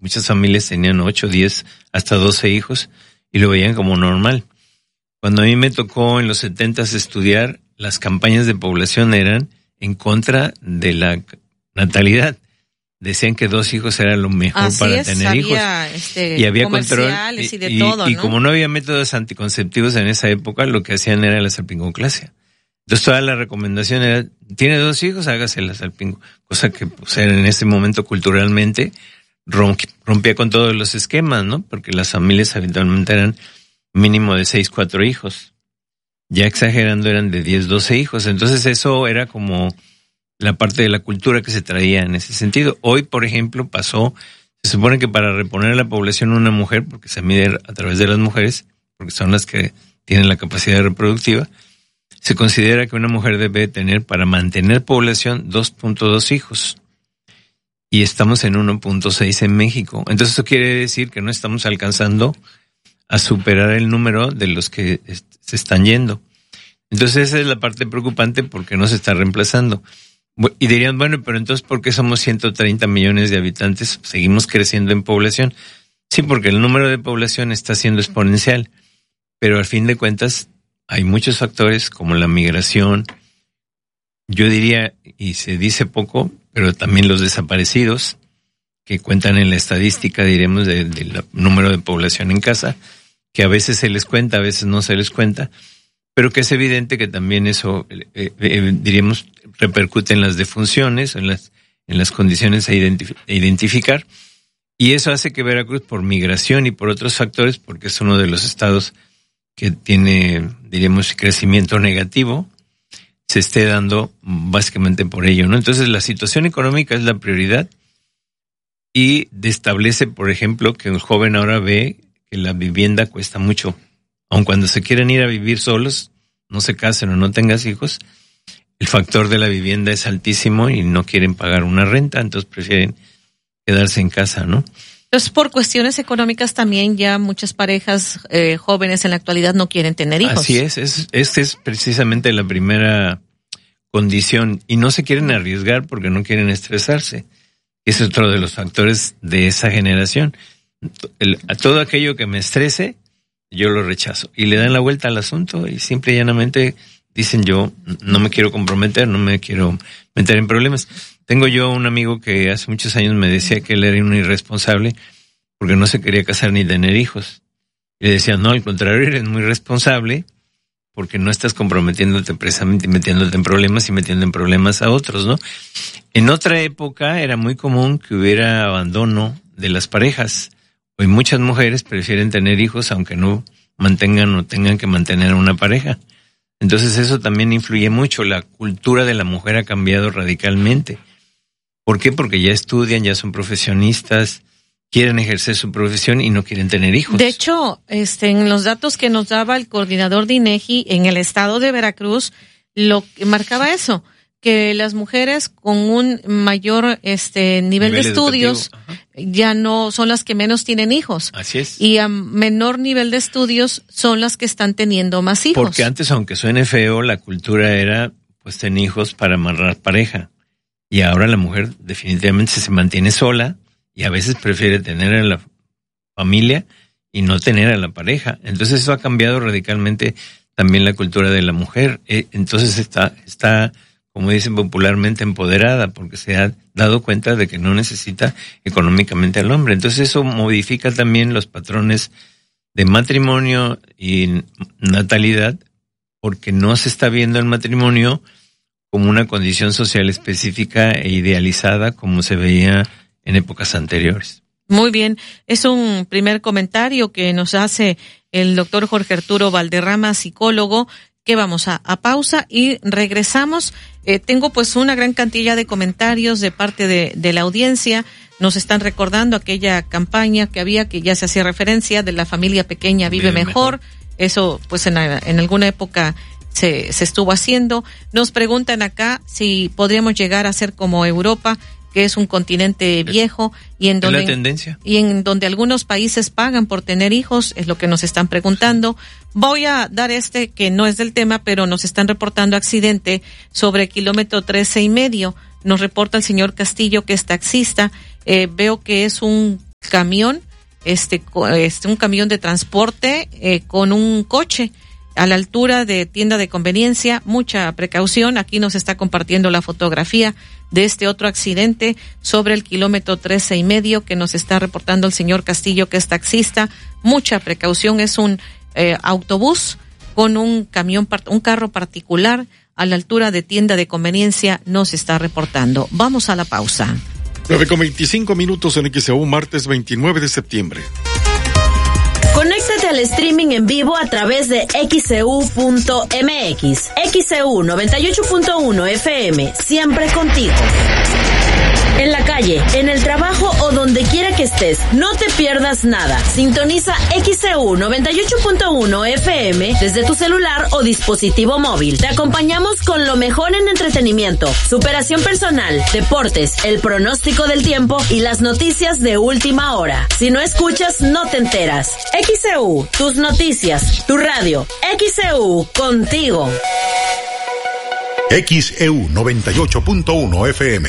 muchas familias tenían 8, 10, hasta 12 hijos y lo veían como normal. Cuando a mí me tocó en los 70s estudiar, las campañas de población eran en contra de la natalidad. Decían que 2 hijos era lo mejor para tener hijos. Y había control. Y todo, ¿no? Como no había métodos anticonceptivos en esa época, lo que hacían era la salpingoclasia. Entonces toda la recomendación era, tiene 2 hijos, hágase la salpingo. Cosa que pues, era en ese momento culturalmente rompía con todos los esquemas, ¿no? Porque las familias habitualmente eran mínimo de 6, 4 hijos. Ya exagerando eran de 10, 12 hijos. Entonces eso era como la parte de la cultura que se traía en ese sentido. Hoy, por ejemplo, se supone que para reponer la población una mujer, porque se mide a través de las mujeres, porque son las que tienen la capacidad reproductiva, se considera que una mujer debe tener, para mantener población, 2.2 hijos. Y estamos en 1.6 en México. Entonces eso quiere decir que no estamos alcanzando a superar el número de los que se están yendo. Entonces esa es la parte preocupante porque no se está reemplazando. Y dirían, bueno, pero entonces ¿por qué somos 130 millones de habitantes? Seguimos creciendo en población. Sí, porque el número de población está siendo exponencial, pero al fin de cuentas hay muchos factores como la migración, yo diría, y se dice poco, pero también los desaparecidos, que cuentan en la estadística, diremos, del número de población en casa, que a veces se les cuenta, a veces no se les cuenta, pero que es evidente que también eso, diríamos, repercute en las defunciones, en las condiciones a identificar, y eso hace que Veracruz, por migración y por otros factores, porque es uno de los estados que tiene, diríamos, crecimiento negativo, se esté dando básicamente por ello, ¿no? Entonces la situación económica es la prioridad y establece, por ejemplo, que el joven ahora ve que la vivienda cuesta mucho. Aun cuando se quieren ir a vivir solos, no se casen o no tengas hijos, el factor de la vivienda es altísimo y no quieren pagar una renta, entonces prefieren quedarse en casa, ¿no? Entonces, por cuestiones económicas también ya muchas parejas jóvenes en la actualidad no quieren tener hijos. Así es, esta es precisamente la primera condición y no se quieren arriesgar porque no quieren estresarse. Es otro de los factores de esa generación. A todo aquello que me estrese, yo lo rechazo. Y le dan la vuelta al asunto y simple y llanamente dicen yo no me quiero comprometer, no me quiero meter en problemas. Tengo yo un amigo que hace muchos años me decía que él era un irresponsable porque no se quería casar ni tener hijos. Y le decía, no, al contrario, eres muy responsable porque no estás comprometiéndote precisamente y metiéndote en problemas y metiendo en problemas a otros, ¿no? En otra época era muy común que hubiera abandono de las parejas. Hoy muchas mujeres prefieren tener hijos aunque no mantengan o tengan que mantener a una pareja. Entonces eso también influye mucho. La cultura de la mujer ha cambiado radicalmente. ¿Por qué? Porque ya estudian, ya son profesionistas, quieren ejercer su profesión y no quieren tener hijos. De hecho, en los datos que nos daba el coordinador de INEGI en el estado de Veracruz, lo que marcaba eso, que las mujeres con un mayor nivel de estudios ya no son las que menos tienen hijos. Así es. Y a menor nivel de estudios son las que están teniendo más hijos. Porque antes, aunque suene feo, la cultura era pues tener hijos para amarrar pareja. Y ahora la mujer definitivamente se mantiene sola y a veces prefiere tener a la familia y no tener a la pareja. Entonces eso ha cambiado radicalmente también la cultura de la mujer. Entonces está, como dicen popularmente, empoderada porque se ha dado cuenta de que no necesita económicamente al hombre. Entonces eso modifica también los patrones de matrimonio y natalidad porque no se está viendo el matrimonio como una condición social específica e idealizada como se veía en épocas anteriores. Muy bien, es un primer comentario que nos hace el doctor Jorge Arturo Valderrama, psicólogo, que vamos a pausa y regresamos. Tengo pues una gran cantidad de comentarios de parte de la audiencia. Nos están recordando aquella campaña que había, que ya se hacía referencia, de la familia pequeña vive mejor. Eso pues en alguna época se estuvo haciendo. Nos preguntan acá si podríamos llegar a ser como Europa, que es un continente viejo y en donde la tendencia y en donde algunos países pagan por tener hijos, es lo que nos están preguntando. Voy a dar que no es del tema, pero nos están reportando accidente sobre kilómetro 13.5. Nos reporta el señor Castillo que es taxista. Veo que es un camión, un camión de transporte con un coche a la altura de tienda de conveniencia. Mucha precaución. Aquí nos está compartiendo la fotografía de este otro accidente sobre el kilómetro 13.5 que nos está reportando el señor Castillo, que es taxista. Mucha precaución. Es un autobús con un camión, un carro particular a la altura de tienda de conveniencia, nos está reportando. Vamos a la pausa. 9:25 en XEU, martes 29 de septiembre. Conéctate al streaming en vivo a través de XEU.mx. XEU 98.1 FM, siempre contigo. En la calle, en el trabajo o donde quiera que estés, no te pierdas nada. Sintoniza XEU 98.1 FM desde tu celular o dispositivo móvil. Te acompañamos con lo mejor en entretenimiento, superación personal, deportes, el pronóstico del tiempo y las noticias de última hora. Si no escuchas, no te enteras. XEU, tus noticias, tu radio. XEU, contigo. XEU 98.1 FM.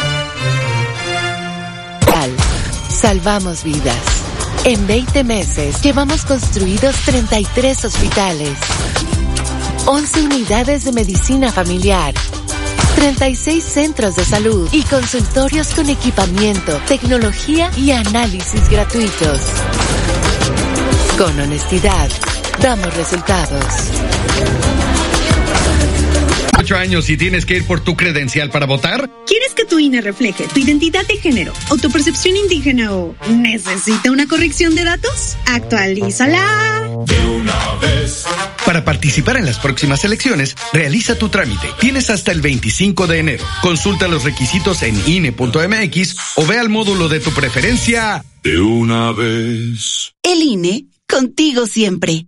Salvamos vidas. En 20 meses llevamos construidos 33 hospitales, 11 unidades de medicina familiar, 36 centros de salud y consultorios con equipamiento, tecnología y análisis gratuitos. Con honestidad, damos resultados. 8 años y tienes que ir por tu credencial para votar. ¿Quieres que tu INE refleje tu identidad de género o tu percepción indígena o necesita una corrección de datos? Actualízala de una vez. Para participar en las próximas elecciones, realiza tu trámite. Tienes hasta el 25 de enero. Consulta los requisitos en INE.mx o ve al módulo de tu preferencia. De una vez. El INE, contigo siempre.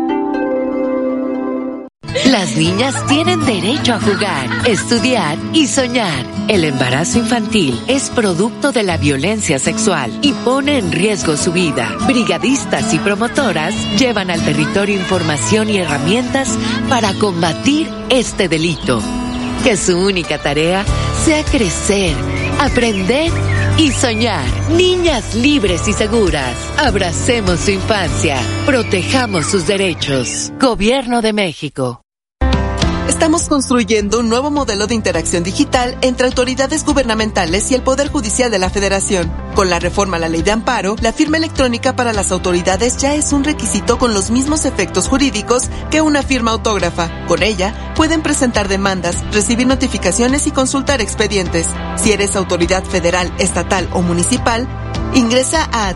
Las niñas tienen derecho a jugar, estudiar y soñar. El embarazo infantil es producto de la violencia sexual y pone en riesgo su vida. Brigadistas y promotoras llevan al territorio información y herramientas para combatir este delito. Que su única tarea sea crecer, aprender y soñar. Niñas libres y seguras. Abracemos su infancia. Protejamos sus derechos. Gobierno de México. Estamos construyendo un nuevo modelo de interacción digital entre autoridades gubernamentales y el Poder Judicial de la Federación. Con la reforma a la Ley de Amparo, la firma electrónica para las autoridades ya es un requisito con los mismos efectos jurídicos que una firma autógrafa. Con ella, pueden presentar demandas, recibir notificaciones y consultar expedientes. Si eres autoridad federal, estatal o municipal, ingresa a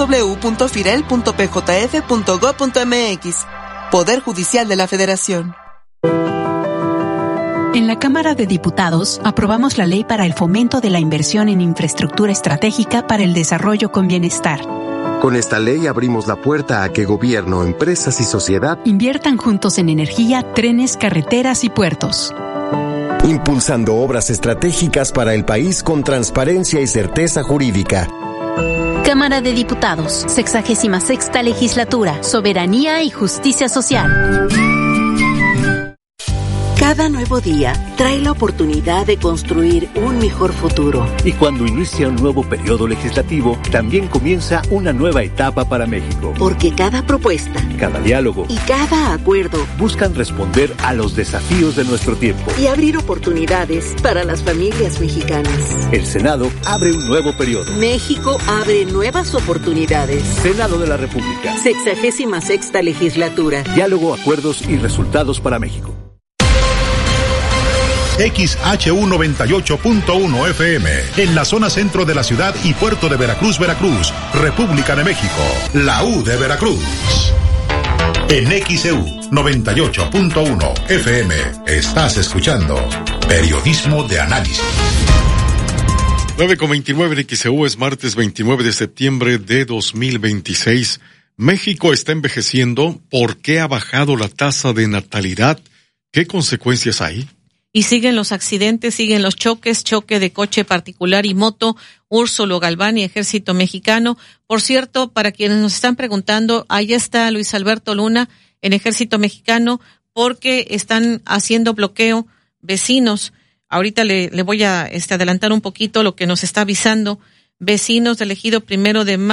www.firel.pjf.gov.mx. Poder Judicial de la Federación. En la Cámara de Diputados aprobamos la Ley para el Fomento de la Inversión en Infraestructura Estratégica para el Desarrollo con Bienestar. Con esta ley abrimos la puerta a que gobierno, empresas y sociedad inviertan juntos en energía, trenes, carreteras y puertos. Impulsando obras estratégicas para el país con transparencia y certeza jurídica. Cámara de Diputados, 66ª Legislatura, Soberanía y Justicia Social. Cada nuevo día trae la oportunidad de construir un mejor futuro. Y cuando inicia un nuevo periodo legislativo, también comienza una nueva etapa para México. Porque cada propuesta, cada diálogo y cada acuerdo buscan responder a los desafíos de nuestro tiempo y abrir oportunidades para las familias mexicanas. El Senado abre un nuevo periodo. México abre nuevas oportunidades. Senado de la República. 66ª Legislatura. Diálogo, acuerdos y resultados para México. XHU 98.1 FM, en la zona centro de la ciudad y puerto de Veracruz, Veracruz, República de México, la U de Veracruz. En XHU 98.1 FM, estás escuchando Periodismo de Análisis. 9:29 en XEU, es martes 29 de septiembre de 2026. México está envejeciendo. ¿Por qué ha bajado la tasa de natalidad? ¿Qué consecuencias hay? Y siguen los accidentes, siguen los choques, choque de coche particular y moto, Úrsulo Galván y Ejército Mexicano. Por cierto, para quienes nos están preguntando, ahí está Luis Alberto Luna en Ejército Mexicano porque están haciendo bloqueo vecinos. Ahorita le voy a adelantar un poquito lo que nos está avisando. Vecinos del Ejido Primero de Mayo